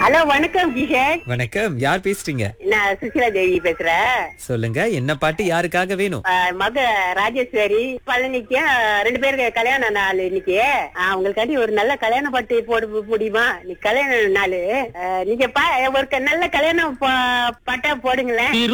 Hello, வணக்கம் கிஷன். வணக்கம், யார் பேசுறீங்க? நான் சுசிலா தேவி பேசுறேன். சொல்லுங்க, என்ன பாட்டு யாருக்காக வேணும்? மக ராஜேஸ்வரி பழனிக்கு 2 பேருக்கு கல்யாண நாள் இன்னைக்கு. உங்களுக்காண்டி ஒரு நல்ல கல்யாண பாட்டு போட முடியுமா? நீ கல்யாண நாள், நீங்க ஒரு நல்ல கல்யாண பாட்டா போடுங்களேன்.